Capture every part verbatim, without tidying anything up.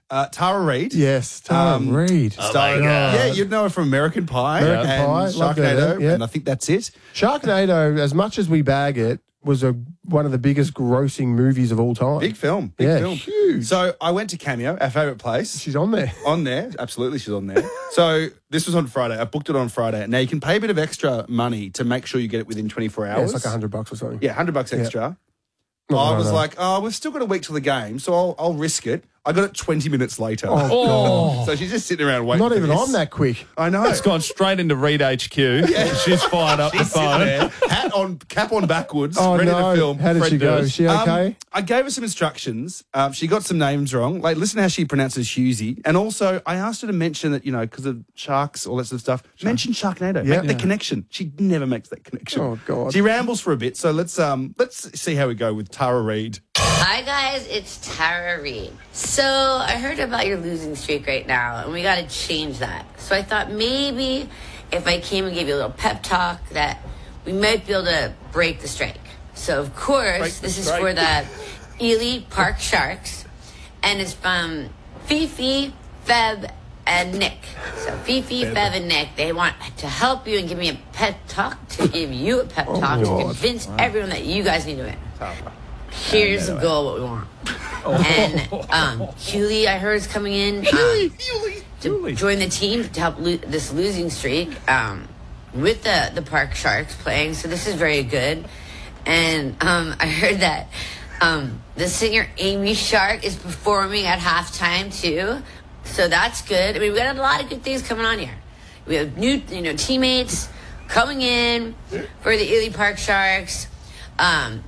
Uh, Tara Reid. Yes, Tara Um, Reid. Oh, Starring, my God. yeah, you'd know her from American Pie American and Pie, love her, Sharknado, yeah. and I think that's it. Sharknado, as much as we bag it, was a one of the biggest grossing movies of all time. Big film. Big Yeah, film. huge. So I went to Cameo, our favourite place. She's on there. On there. Absolutely, she's on there. So this was on Friday. I booked it on Friday. Now, you can pay a bit of extra money to make sure you get it within twenty-four hours. Yeah, it's like a hundred bucks or something. Yeah, one hundred bucks extra. Not I that I was know. like, oh, we've still got a week till the game, so I'll, I'll risk it. I got it twenty minutes later. Oh, So she's just sitting around waiting Not for even this. on that quick. I know. It's gone straight into Reed H Q. She's fired up the She's sitting phone. there, hat on, cap on backwards, Oh, ready no. to film. How did Fred she go? Durst. Is she okay? Um, I gave her some instructions. Um, she got some names wrong. Like, listen how she pronounces Husey. And also, I asked her to mention that, you know, because of sharks, all that sort of stuff, mention Sharknado. Yeah. Make the Yeah. connection. She never makes that connection. Oh, God. She rambles for a bit. So let's um let's see how we go with Tara Reid. Hi guys, it's Tara Reid. So I heard about your losing streak right now, and we got to change that. So I thought maybe if I came and gave you a little pep talk, that we might be able to break the streak. So of course, Break the this is streak. for the Ely Park Sharks, and it's from Fifi, Feb, and Nick. So Fifi, Feb, and Nick, they want to help you and give me a pep talk, to give you a pep talk, to God. convince everyone that you guys need to win. Here's the goal, what we want. And um, Hewley, I heard, is coming in um, to join the team to help lo- this losing streak um, with the, the Park Sharks playing. So this is very good. And um, I heard that um, the singer Amy Shark is performing at halftime too. So that's good. I mean, we got a lot of good things coming on here. We have new, you know, teammates coming in for the Ely Park Sharks. Um,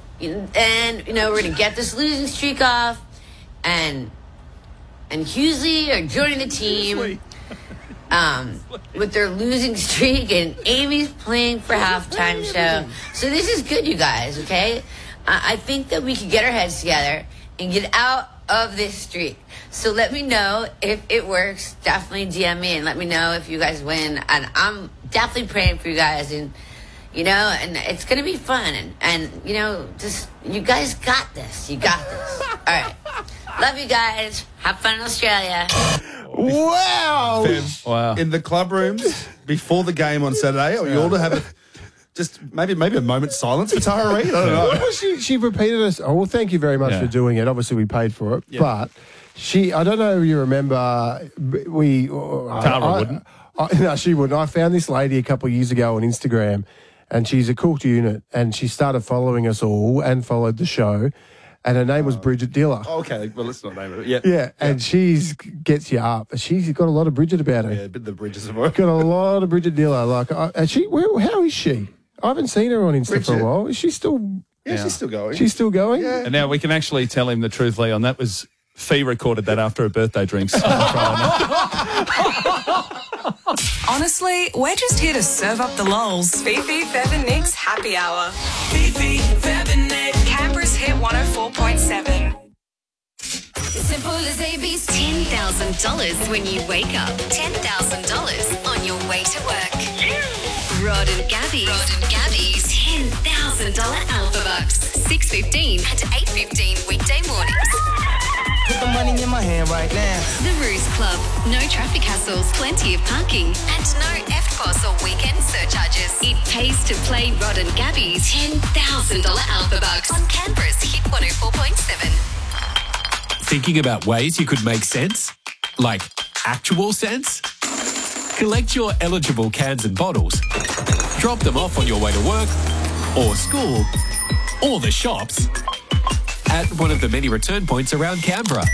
and, you know, we're going to get this losing streak off. And and Hughley are joining the team um, with their losing streak. And Amy's playing for halftime show. So this is good, you guys, okay? I, I think that we can get our heads together and get out of this streak. So let me know if it works. Definitely D M me and let me know if you guys win. And I'm definitely praying for you guys. And you know, and it's going to be fun. And, and, you know, just, you guys got this. You got this. All right. Love you guys. Have fun in Australia. Wow. Wow. In the club rooms before the game on Saturday, or you ought to have a, just maybe maybe a moment's silence for Tara Reid. I don't know. Well, she, she repeated us. Oh, well, thank you very much Yeah. for doing it. Obviously, we paid for it. But she, I don't know if you remember, we... Tara I, wouldn't. I, no, she wouldn't. I found this lady a couple of years ago on Instagram, and she's a cooked unit, and she started following us all and followed the show, and her name was Bridget Diller. Okay, well, let's not name it. Yeah. Yeah, and she's gets you up. She's got a lot of Bridget about her. Yeah, a bit of the bridges of work. Got a lot of Bridget Diller. Like, uh, and she, where, how is she? I haven't seen her on Insta for Bridget. a while. Is she still? Yeah, Yeah. she's still going. She's still going. Yeah. And now we can actually tell him the truth, Leon. That was Fee recorded that after her birthday drinks. on Friday night. Honestly, we're just here to serve up the lols. Fifi, Fev and Nick's Happy Hour. Fifi, Fev and Nick. Canberra's Hit one oh four point seven. Simple as A B C. ten thousand dollars when you wake up. ten thousand dollars on your way to work. Rod and Gabby's, Rod and Gabby's ten thousand dollars Alpha Bucks. six fifteen and eight fifteen weekday mornings. Put the money in my hand right now. The Ruse Club. No traffic hassles, plenty of parking, and no F P O S or weekend surcharges. It pays to play Rod and Gabby's ten thousand dollars Alpha Bucks on Canberra's Hit one oh four point seven. Thinking about ways you could make sense? Like actual sense? Collect your eligible cans and bottles, drop them off on your way to work or school or the shops at one of the many return points around Canberra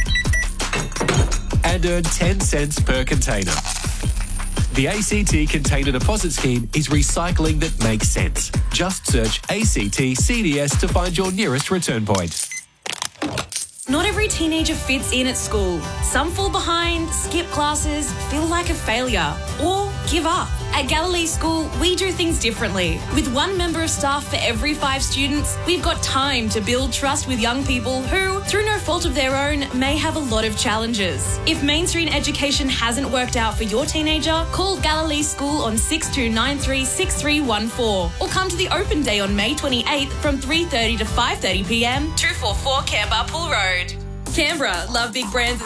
and earn ten cents per container. The A C T Container Deposit Scheme is recycling that makes sense. Just search A C T C D S to find your nearest return point. Not every teenager fits in at school. Some fall behind, skip classes, feel like a failure, or give up. At Galilee School, we do things differently. With one member of staff for every five students, we've got time to build trust with young people who, through no fault of their own, may have a lot of challenges. If mainstream education hasn't worked out for your teenager, call Galilee School on six two nine three, six three one four or come to the open day on May twenty-eighth from three thirty to five thirty p m, two forty-four Canberra Pool Road. Canberra, love big brands